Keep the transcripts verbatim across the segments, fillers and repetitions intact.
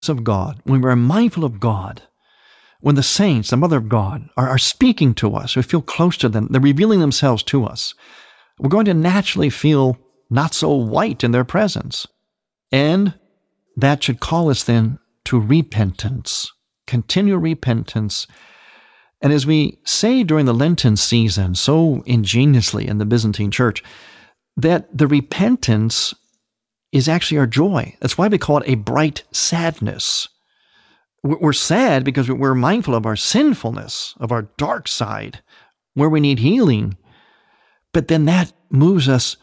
of God, when we're mindful of God, when the saints, the Mother of God, are, are speaking to us, we feel close to them, they're revealing themselves to us, we're going to naturally feel not so white in their presence. And that should call us then to repentance, continual repentance. And as we say during the Lenten season so ingeniously in the Byzantine Church, that the repentance is actually our joy. That's why we call it a bright sadness. We're sad because we're mindful of our sinfulness, of our dark side, where we need healing. But then that moves us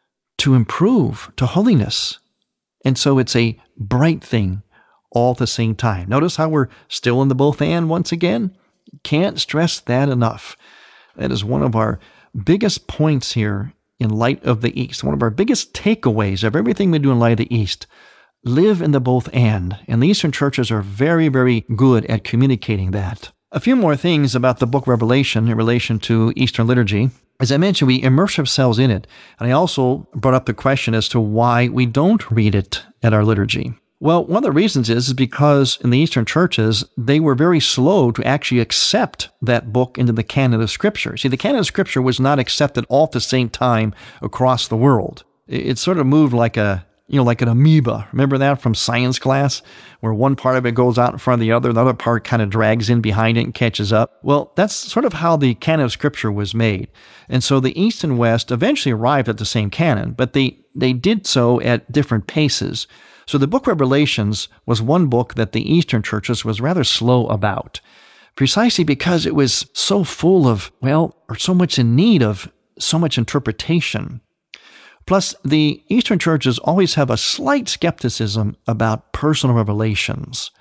to improve, to holiness. And so it's a bright thing all at the same time. Notice how we're still in the both and once again? Can't stress that enough. That is one of our biggest points here in Light of the East. One of our biggest takeaways of everything we do in Light of the East. Live in the both and. And the Eastern churches are very, very good at communicating that. A few more things about the book Revelation in relation to Eastern liturgy. As I mentioned, we immerse ourselves in it. And I also brought up the question as to why we don't read it at our liturgy. Well, one of the reasons is, is because in the Eastern churches, they were very slow to actually accept that book into the canon of Scripture. See, the canon of Scripture was not accepted all at the same time across the world. It, it sort of moved like a, you know, like an amoeba. Remember that from science class, where one part of it goes out in front of the other, the other part kind of drags in behind it and catches up? Well, that's sort of how the canon of Scripture was made. And so the East and West eventually arrived at the same canon, but they, they did so at different paces. So the book Revelations was one book that the Eastern churches was rather slow about, precisely because it was so full of, well, or so much in need of so much interpretation. Plus, the Eastern churches always have a slight skepticism about personal revelations.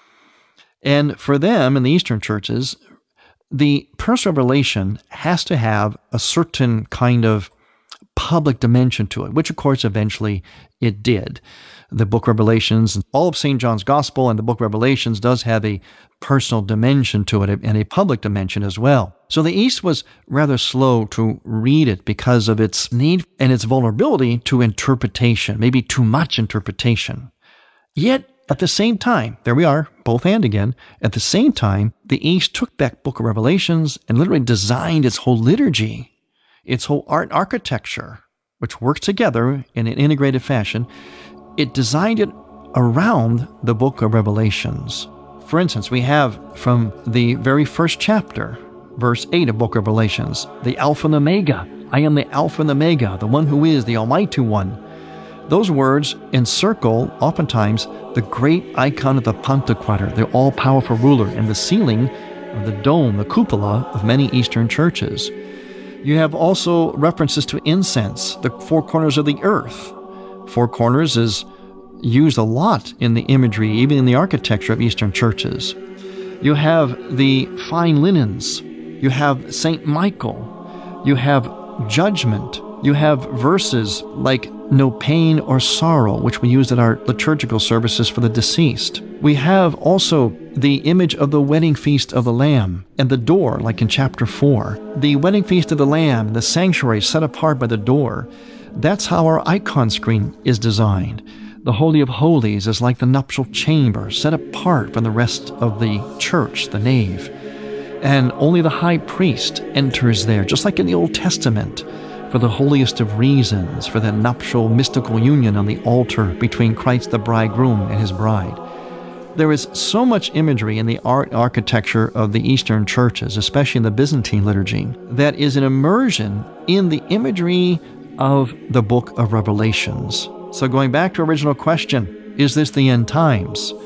And for them, in the Eastern churches, the personal revelation has to have a certain kind of public dimension to it, which of course eventually it did. The book Revelations, all of Saint John's Gospel and the book Revelations does have a personal dimension to it and a public dimension as well. So the East was rather slow to read it because of its need and its vulnerability to interpretation, maybe too much interpretation. Yet, at the same time, there we are, both and again, at the same time, the East took that book of Revelations and literally designed its whole liturgy, its whole art and architecture, which works together in an integrated fashion. It designed it around the book of Revelations. For instance, we have from the very first chapter, verse eight of book of Revelations, the Alpha and Omega. I am the Alpha and Omega, the one who is the Almighty One. Those words encircle, oftentimes, the great icon of the Pantocrator, the all-powerful ruler, and the ceiling of the dome, the cupola of many Eastern churches. You have also references to incense, the four corners of the earth. Four corners is used a lot in the imagery, even in the architecture of Eastern churches. You have the fine linens. You have Saint Michael. You have judgment. You have verses like no pain or sorrow, which we use in our liturgical services for the deceased. We have also the image of the wedding feast of the Lamb and the door, like in chapter four. The wedding feast of the Lamb, the sanctuary set apart by the door. That's how our icon screen is designed. The Holy of Holies is like the nuptial chamber, set apart from the rest of the church, the nave. And only the high priest enters there, just like in the Old Testament, for the holiest of reasons, for that nuptial mystical union on the altar between Christ the bridegroom and his bride. There is so much imagery in the art architecture of the Eastern churches, especially in the Byzantine liturgy, that is an immersion in the imagery of the book of Revelations. So going back to original question, is this the end times?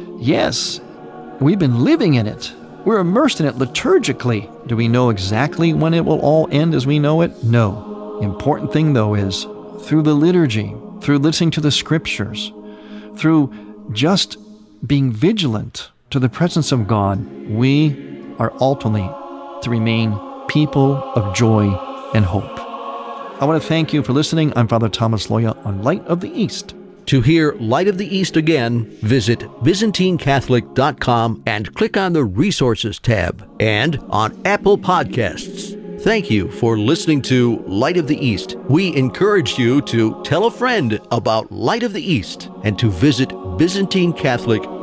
Yes, we've been living in it. We're immersed in it liturgically. Do we know exactly when it will all end as we know it? No. Important thing, though, is through the liturgy, through listening to the scriptures, through just being vigilant to the presence of God, we are ultimately to remain people of joy and hope. I want to thank you for listening. I'm Father Thomas Loya on Light of the East. To hear Light of the East again, visit Byzantine Catholic dot com and click on the Resources tab and on Apple Podcasts. Thank you for listening to Light of the East. We encourage you to tell a friend about Light of the East and to visit Byzantine Catholic